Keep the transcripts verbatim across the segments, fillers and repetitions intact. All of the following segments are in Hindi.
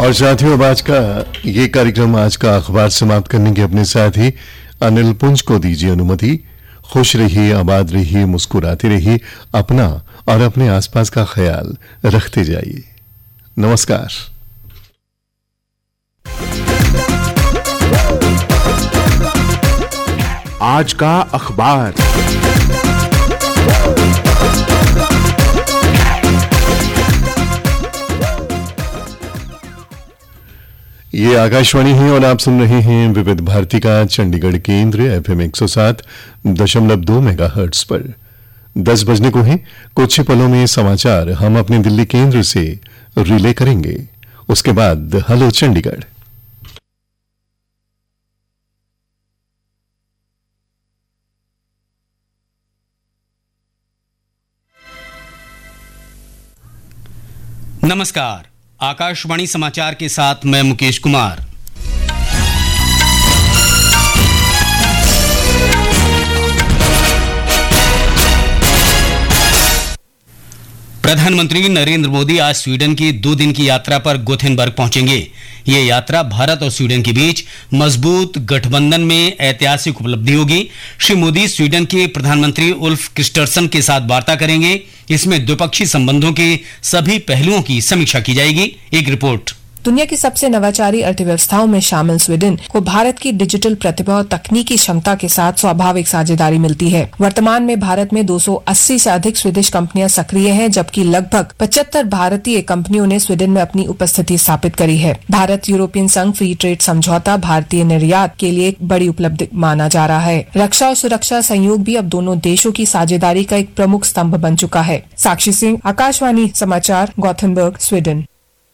और साथियों, अब आज का ये कार्यक्रम, आज का अखबार समाप्त करने के अपने साथ ही अनिल पुंज को दीजिए अनुमति। खुश रहिए, आबाद रहिए, मुस्कुराते रहिए, अपना और अपने आसपास का ख्याल रखते जाइए। नमस्कार। आज का अखबार। ये आकाशवाणी है और आप सुन रहे हैं विविध भारती का चंडीगढ़ केंद्र एफएम एक सौ सात दशमलव दो मेगाहर्ट्ज पर। दस बजने को है, कुछ पलों में समाचार हम अपने दिल्ली केंद्र से रिले करेंगे। उसके बाद हेलो चंडीगढ़। नमस्कार, आकाशवाणी समाचार के साथ मैं मुकेश कुमार। प्रधानमंत्री नरेंद्र मोदी आज स्वीडन की दो दिन की यात्रा पर गोथेनबर्ग पहुंचेंगे। ये यात्रा भारत और स्वीडन के बीच मजबूत गठबंधन में ऐतिहासिक उपलब्धि होगी। श्री मोदी स्वीडन के प्रधानमंत्री उल्फ क्रिस्टर्सन के साथ वार्ता करेंगे। इसमें द्विपक्षीय संबंधों के सभी पहलुओं की समीक्षा की जाएगी। एक रिपोर्ट। दुनिया की सबसे नवाचारी अर्थव्यवस्थाओं में शामिल स्वीडन को भारत की डिजिटल प्रतिभा और तकनीकी क्षमता के साथ स्वाभाविक साझेदारी मिलती है। वर्तमान में भारत में दो सौ अस्सी से अधिक स्वीडिश कंपनियां सक्रिय हैं, जबकि लगभग पचहत्तर भारतीय कंपनियों ने स्वीडन में अपनी उपस्थिति स्थापित करी है। भारत यूरोपियन संघ फ्री ट्रेड समझौता भारतीय निर्यात के लिए एक बड़ी उपलब्धि माना जा रहा है। रक्षा और सुरक्षा सहयोग भी अब दोनों देशों की साझेदारी का एक प्रमुख स्तंभ बन चुका है। साक्षी सिंह, आकाशवाणी समाचार, गोथेनबर्ग, स्वीडन।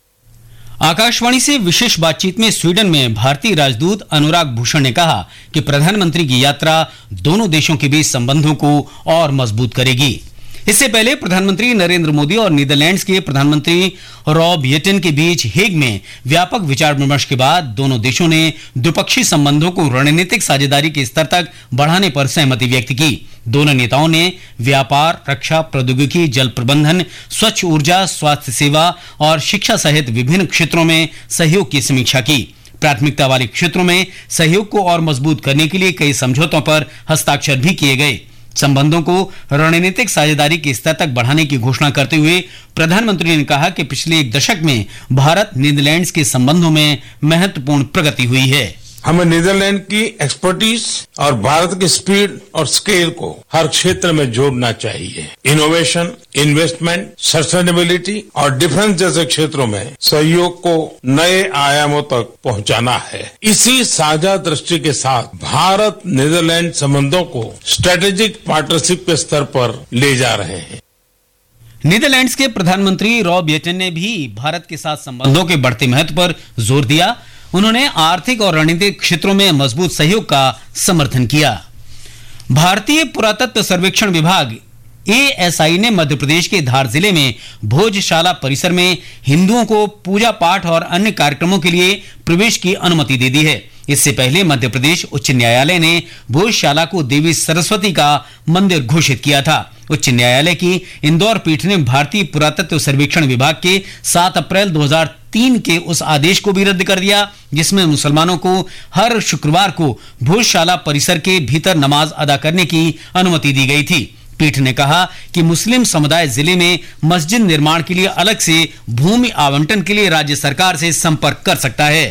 आकाशवाणी से विशेष बातचीत में स्वीडन में भारतीय राजदूत अनुराग भूषण ने कहा कि प्रधानमंत्री की यात्रा दोनों देशों के बीच संबंधों को और मजबूत करेगी। इससे पहले प्रधानमंत्री नरेंद्र मोदी और नीदरलैंड्स के प्रधानमंत्री रॉब येटेन के बीच हेग में व्यापक विचार विमर्श के बाद दोनों देशों ने द्विपक्षीय संबंधों को रणनीतिक साझेदारी के स्तर तक बढ़ाने पर सहमति व्यक्त की। दोनों नेताओं ने व्यापार, रक्षा, प्रौद्योगिकी, जल प्रबंधन, स्वच्छ ऊर्जा, स्वास्थ्य सेवा और शिक्षा सहित विभिन्न क्षेत्रों में सहयोग की समीक्षा की। प्राथमिकता वाले क्षेत्रों में सहयोग को और मजबूत करने के लिए कई समझौतों पर हस्ताक्षर भी किए गए। संबंधों को रणनीतिक साझेदारी के स्तर तक बढ़ाने की घोषणा करते हुए प्रधानमंत्री ने कहा कि पिछले एक दशक में भारत नीदरलैंड्स के संबंधों में महत्वपूर्ण प्रगति हुई है। हमें नीदरलैंड की एक्सपर्टीज और भारत की स्पीड और स्केल को हर क्षेत्र में जोड़ना चाहिए। इनोवेशन, इन्वेस्टमेंट, सस्टेनेबिलिटी और डिफेंस जैसे क्षेत्रों में सहयोग को नए आयामों तक पहुंचाना है। इसी साझा दृष्टि के साथ भारत नीदरलैंड संबंधों को स्ट्रेटेजिक पार्टनरशिप के स्तर पर ले जा रहे हैं। नीदरलैंड्स के प्रधानमंत्री रॉब येटेन ने भी भारत के साथ संबंधों के बढ़ते महत्व पर जोर दिया। उन्होंने आर्थिक और रणनीतिक क्षेत्रों में मजबूत सहयोग का समर्थन किया। भारतीय पुरातत्व सर्वेक्षण विभाग ए एस आई ने मध्य प्रदेश के धार जिले में भोजशाला परिसर में हिंदुओं को पूजा पाठ और अन्य कार्यक्रमों के लिए प्रवेश की अनुमति दे दी है। इससे पहले मध्य प्रदेश उच्च न्यायालय ने भोजशाला को देवी सरस्वती का मंदिर घोषित किया था। उच्च न्यायालय की इंदौर पीठ ने भारतीय पुरातत्व सर्वेक्षण विभाग के सात अप्रैल दो हज़ार तीन के उस आदेश को भी रद्द कर दिया, जिसमें मुसलमानों को हर शुक्रवार को भोजशाला परिसर के भीतर नमाज अदा करने की अनुमति दी गई थी। पीठ ने कहा कि मुस्लिम समुदाय जिले में मस्जिद निर्माण के लिए अलग से भूमि आवंटन के लिए राज्य सरकार से संपर्क कर सकता है।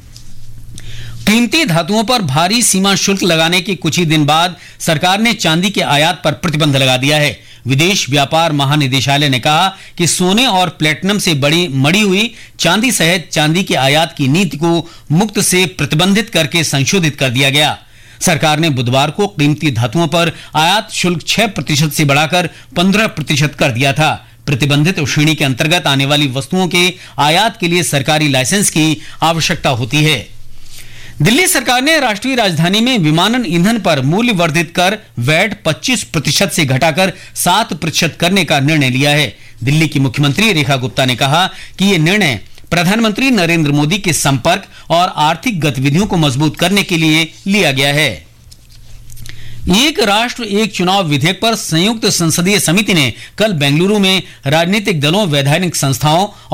कीमती धातुओं पर भारी सीमा शुल्क लगाने के कुछ ही दिन बाद सरकार ने चांदी के आयात पर प्रतिबंध लगा दिया है। विदेश व्यापार महानिदेशालय ने कहा कि सोने और प्लेटिनम से बड़ी मड़ी हुई चांदी सहित चांदी के आयात की नीति को मुक्त से प्रतिबंधित करके संशोधित कर दिया गया। सरकार ने बुधवार को कीमती धातुओं पर आयात शुल्क छह प्रतिशत से बढ़ाकर पंद्रह प्रतिशत कर दिया था। प्रतिबंधित श्रेणी के अंतर्गत आने वाली वस्तुओं के आयात के लिए सरकारी लाइसेंस की आवश्यकता होती है। दिल्ली सरकार ने राष्ट्रीय राजधानी में विमानन ईंधन पर मूल्य वर्धित कर वैट पच्चीस प्रतिशत से घटाकर सात प्रतिशत करने का निर्णय लिया है। दिल्ली की मुख्यमंत्री रेखा गुप्ता ने कहा कि यह निर्णय प्रधानमंत्री नरेंद्र मोदी के संपर्क और आर्थिक गतिविधियों को मजबूत करने के लिए लिया गया है। एक राष्ट्र एक चुनाव विधेयक पर संयुक्त संसदीय समिति ने कल बेंगलुरु में राजनीतिक दलों, वैधानिक संस्थाओं